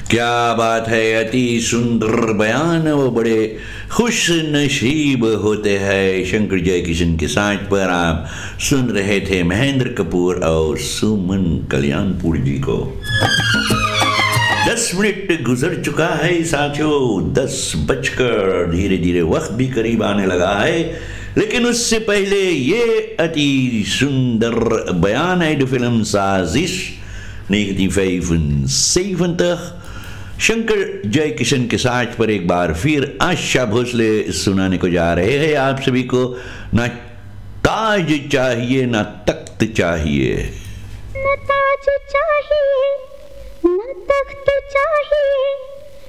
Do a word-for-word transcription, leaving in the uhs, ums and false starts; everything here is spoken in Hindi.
क्या बात है, अति सुंदर बयान। वो बड़े खुश नसीब होते हैं। शंकर जयकिशन के साथ पर आप सुन रहे थे महेंद्र कपूर और सुमन कल्याणपुर जी को। दस मिनट गुजर चुका है साथियों, दस बजकर धीरे धीरे वक्त भी करीब आने लगा है। लेकिन उससे पहले ये अति सुंदर बयान है, de film Sazish negentien vijfenzeventig। Shankar Jaikishan के साथ पर एक बार फिर आशा भोसले सुनाने को जा रहे हैं आप सभी को। ना ताज चाहिए ना तख्त चाहिए, न ताज चाहिए न तख्त चाहिए,